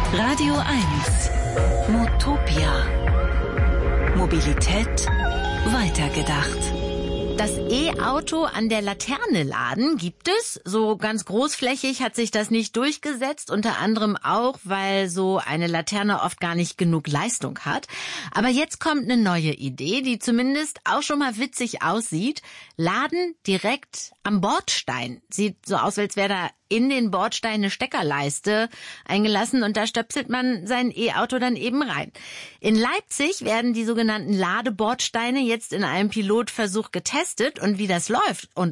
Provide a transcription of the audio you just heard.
Radio 1. Motopia. Mobilität weitergedacht. Das E-Auto an der Laterne laden gibt es. So ganz großflächig hat sich das nicht durchgesetzt, unter anderem auch, weil so eine Laterne oft gar nicht genug Leistung hat. Aber jetzt kommt eine neue Idee, die zumindest auch schon mal witzig aussieht. Laden direkt am Bordstein. Sieht so aus, als wäre da in den Bordstein eine Steckerleiste eingelassen und da stöpselt man sein E-Auto dann eben rein. In Leipzig werden die sogenannten Ladebordsteine jetzt in einem Pilotversuch getestet und wie das läuft und